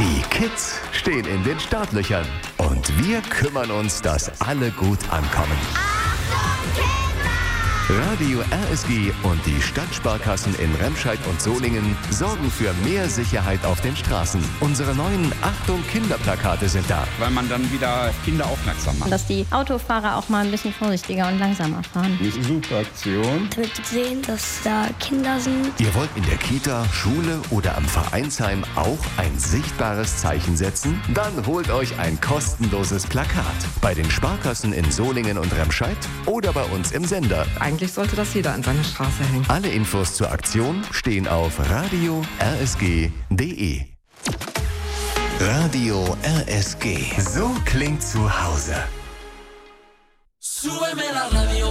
Die Kids stehen in den Startlöchern und wir kümmern uns, dass alle gut ankommen. Radio RSG und die Stadtsparkassen in Remscheid und Solingen sorgen für mehr Sicherheit auf den Straßen. Unsere neuen Achtung Kinderplakate sind da. Weil man dann wieder Kinder aufmerksam macht. Dass die Autofahrer auch mal ein bisschen vorsichtiger und langsamer fahren. Das ist eine super Aktion. Damit sehen, dass da Kinder sind. Ihr wollt in der Kita, Schule oder am Vereinsheim auch ein sichtbares Zeichen setzen? Dann holt euch ein kostenloses Plakat. Bei den Sparkassen in Solingen und Remscheid oder bei uns im Sender. Eigentlich sollte das jeder an seiner Straße hängen. Alle Infos zur Aktion stehen auf radio-rsg.de. Radio RSG. So klingt zu Hause. Súbeme la radio.